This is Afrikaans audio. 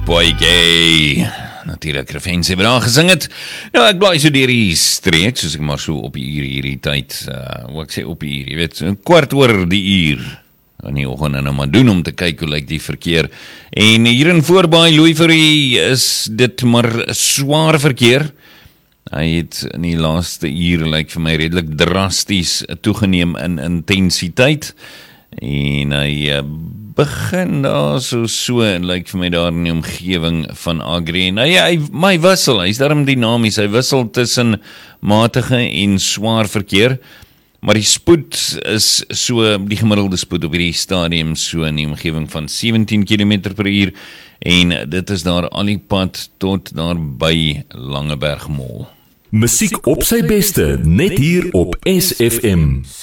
Boy Gay. Natuurlijk refrein sê wat daar gesing het. Nou, ek blaai so deur die streek, soos ek maar so op die uur hierdie tyd, wat ek sê op die uur, jy weet, 1/4 die uur, in die oggend en nou maar doen om te kyk hoe lyk die verkeer. En hier in Voorbaai, Louis-Ferry, is dit maar swaar verkeer. Hy het in die laaste uur, lyk vir my redelik drasties toegeneem in intensiteit. En hy begin daar so en lyk vir my daar in die omgewing van Agri. En hy wissel, hy's daarom dinamies, hy wissel tussen matige en swaar verkeer, maar die spoed is so, die gemiddelde spoed op hierdie stadium so in die omgewing van 17 km/h, en dit is daar al die pad tot daar by Langeberg Mall. Musiek op sy beste, net hier op SFM.